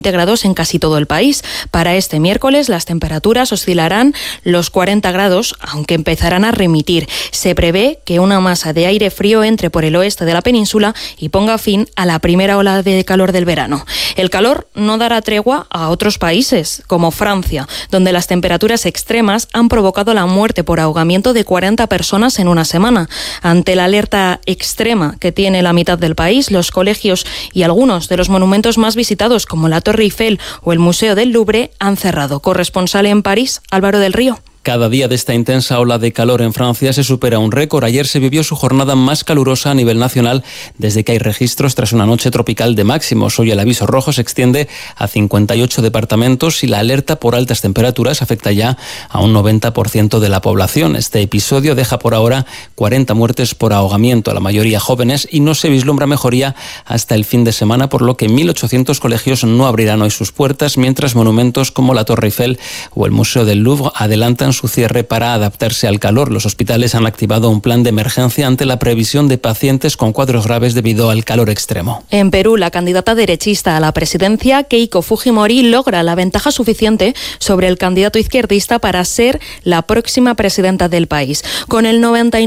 grados en casi todo el país. Para este miércoles las temperaturas oscilarán los 40 grados, aunque empezarán a remitir. Se prevé que una masa de aire frío entre por el oeste de la península y ponga fin a la primera ola de calor del verano. El calor no dará tregua a otros países, como Francia, donde las temperaturas extremas han provocado la muerte por ahogamiento de 40 personas en una semana. Ante la alerta extrema que tiene la mitad del país, los colegios y algunos de los monumentos más visitados, como la Torre Eiffel o el Museo del Louvre, han cerrado. Corresponsal en París, Álvaro del Río. Cada día de esta intensa ola de calor en Francia se supera un récord. Ayer se vivió su jornada más calurosa a nivel nacional desde que hay registros tras una noche tropical de máximos. Hoy el aviso rojo se extiende a 58 departamentos y la alerta por altas temperaturas afecta ya a un 90% de la población. Este episodio deja por ahora 40 muertes por ahogamiento, la mayoría jóvenes, y no se vislumbra mejoría hasta el fin de semana, por lo que 1.800 colegios no abrirán hoy sus puertas, mientras monumentos como la Torre Eiffel o el Museo del Louvre adelantan su cierre para adaptarse al calor. Los hospitales han activado un plan de emergencia ante la previsión de pacientes con cuadros graves debido al calor extremo. En Perú, la candidata derechista a la presidencia, Keiko Fujimori, logra la ventaja suficiente sobre el candidato izquierdista para ser la próxima presidenta del país. Con el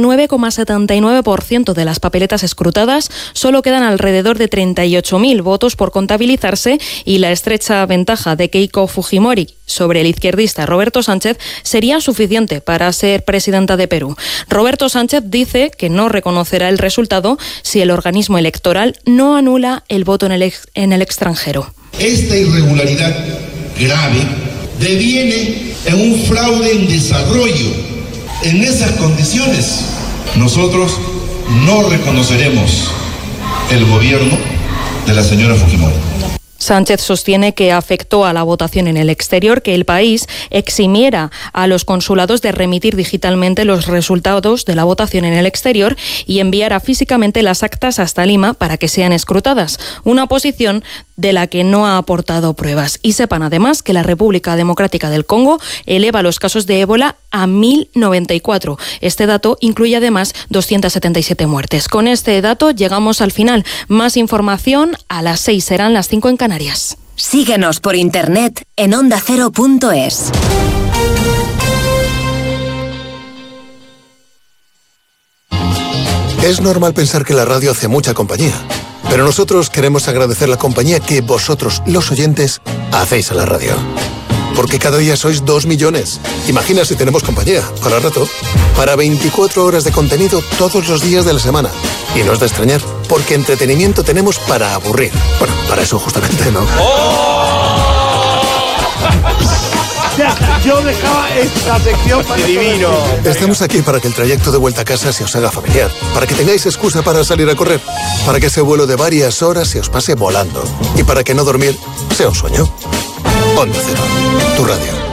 99,79% de las papeletas escrutadas, solo quedan alrededor de 38.000 votos por contabilizarse, y la estrecha ventaja de Keiko Fujimori sobre el izquierdista Roberto Sánchez sería suficiente para ser presidenta de Perú. Roberto Sánchez dice que no reconocerá el resultado si el organismo electoral no anula el voto en el extranjero. Esta irregularidad grave deviene en un fraude en desarrollo. En esas condiciones, nosotros no reconoceremos el gobierno de la señora Fujimori. Sánchez sostiene que afectó a la votación en el exterior que el país eximiera a los consulados de remitir digitalmente los resultados de la votación en el exterior y enviara físicamente las actas hasta Lima para que sean escrutadas, una posición de la que no ha aportado pruebas. Y sepan además que la República Democrática del Congo eleva los casos de ébola a 1.094. Este dato incluye además 277 muertes. Con este dato llegamos al final. Más información a las 6, serán las 5 en Canarias. Síguenos por internet en ondacero.es. Es normal pensar que la radio hace mucha compañía, pero nosotros queremos agradecer la compañía que vosotros, los oyentes, hacéis a la radio. Porque cada día sois 2 millones. Imagina si tenemos compañía, para rato, para 24 horas de contenido todos los días de la semana. Y no es de extrañar, porque entretenimiento tenemos para aburrir. Bueno, para eso justamente, ¿no? Ya, yo dejaba esta sección para divino. Estamos aquí para que el trayecto de vuelta a casa se os haga familiar, para que tengáis excusa para salir a correr, para que ese vuelo de varias horas se os pase volando y para que no dormir sea un sueño. Onda Cero, tu radio.